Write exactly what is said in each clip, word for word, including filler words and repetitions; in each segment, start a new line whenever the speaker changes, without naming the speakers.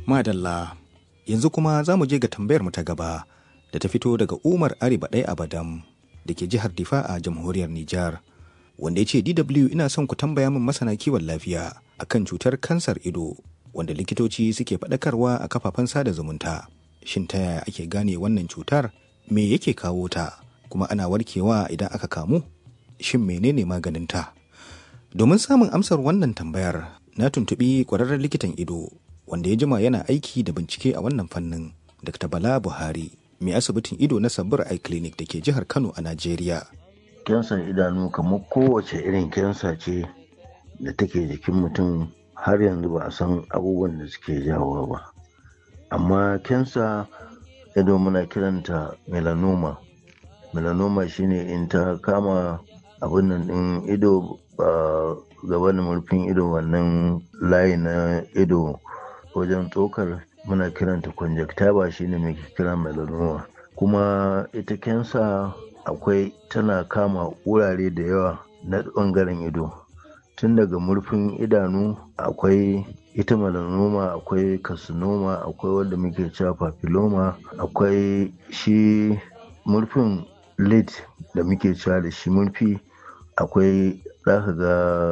Madalla, yanzu kuma za mu je ga tambayar mu ta gaba da ta fito daga Umar Ariba ɗaya Abadam da ke jihar Difa a jamhuriyar Nijar, wanda ya ce D W ina son ku tambaya min masana kiwon lafiya akan cutar kansar ido wanda likitoci suke faɗakarwa a kafafen sada zumunta. Shin ta yaya ake gane wannan cutar? Me yake kawo ta? Kuma ana warkewa idan aka kamu? Shin menene maganinta? Domin samun amsar wannan tambayar, na tuntuɓi ƙwararren likitan ido wanda ya jima yana aiki da bincike a wannan fannin, Dokta Bala Buhari, mai asibitin ido na Sabir Eye Clinic da ke jihar Kano a Najeriya.
Kansar idanu kamar kowace irin kansa ce da take jikin mutum, har yanzu ba a san abubuwan da suke jawowa ba. Amma kansa ido muna kiranta melanoma. Melanoma shine in ta kama abin nan ɗin ido, ba gaban murfin ido, wannan layi na ido wajen tsokar, muna kiranta conjunctiva, shine muke kira melanoma. Kuma ita kansa akwai tana kama wurare da yawa na ɓangaren ido, tun daga murfin idanu akwai ita melanoma, akwai carcinoma, akwai wanda muke cewa papilloma, akwai shi murfin lid da muke cewa da shi murfi, akwai zaka ga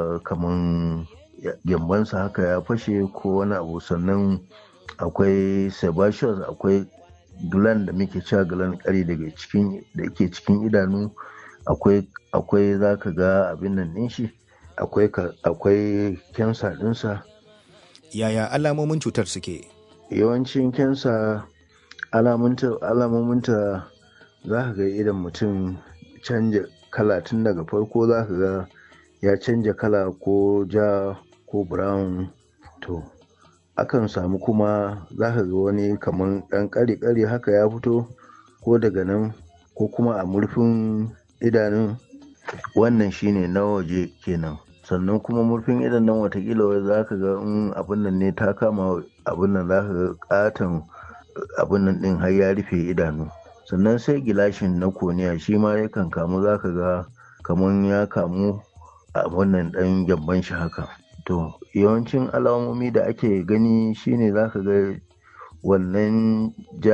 kaman gyambansa haka ya fashe ko wani abu. Sannan akwai sebaceous, akwai gland da muke cewa gland ƙari daga cikin da ke cikin idanu, akwai akwai zaka ga abin nan ɗin shi, akwai akwai cancer ɗinsa.
Yaya alamomin cutar suke?
Yawancin cancer alamunta alamominta zaka ga idan mutum canja kala, tun daga farko zaka ga ya canja kala ko ja ko brown. To akan samu kuma zaka ga wani kaman ɗan ƙari-ƙari haka ya fito ko daga nan ko kuma a murfin idanun, wannan shine na waje kenan. Sannan kuma murfin idan nan watakila zaka ga in abin nan ne ta kama abin nan, zaka ga ƙaton abin nan ɗin har ya rufe idanu. Sannan sai gilashin na cornea shi ma yakan kamu, zaka ga kaman ya kamu a wannan ɗan gyamban shi haka. To yawancin alamomi da ake gani shine zaka ga wannan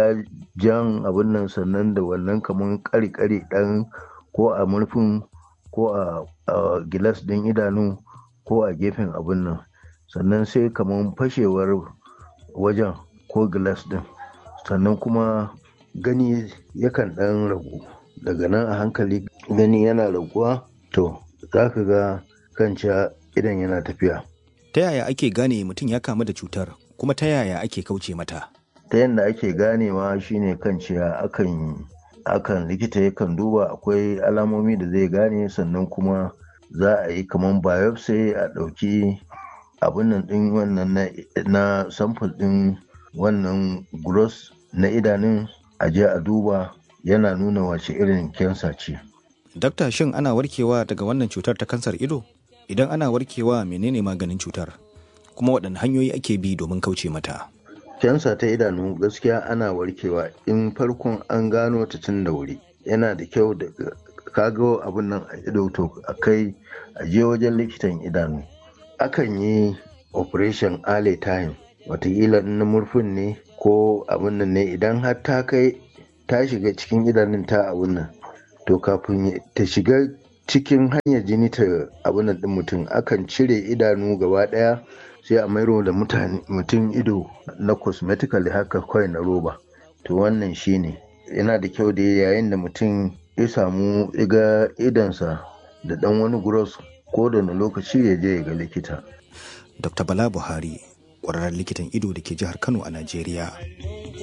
jan abin nan, sannan da wannan kaman ƙari-ƙari ɗan ko a murfin ko a gilas ɗin idanu ko a gefen abin nan. Sannan sai kaman fashewar wajen ko gilas ɗin. Sannan kuma gani yakan ɗan ragu, daga nan a hankali gani yana raguwa. To zaka ga kanca idan yana tafiya.
Ta yaya ake gane mutum ya kamu da cutar, kuma ta yaya ake kauce mata?
Ta yadda ake ganewa shine kanciya akan akan likita yakan duba, akwai alamomi da zai gane. Sannan kuma za a yi kaman biopsy, a ɗauki abin nan ɗin wannan na, na sample ɗin wannan gross na idanun, a je a duba, yana nuna wace irin kansa ce.
Dakta, shin ana warkewa daga wannan cutar ta kansar ido? Idan ana warkewa, menene maganin cutar? Kuma waɗanne hanyoyi ake bi domin kauce mata?
Kansa ta idanu gaskiya ana warkewa in farkon an gano ta tun da wuri. Yana da kyau da kaga abin nan a ido, to a kai a je wajen likitan idanu. Akan yi operation early time, wataƙila na murfin ne ko abin nan ne, idan har ta kai ta shiga cikin idanun ta abin nan, to kafin ta shiga cikin hanyar jini ta abin nan ɗin mutum, akan cire idanu gaba ɗaya, sai a mairo da mutum ido na cosmetically haka kawai na roba. To wannan shine yana da kyau da yayin da mutum ya samu iga idansa da ɗan wani gross, ko da wani lokaci ya je ya ga likita.
Dokta Bala Buhari, ƙwararren likitan ido da ke jihar Kano a Najeriya.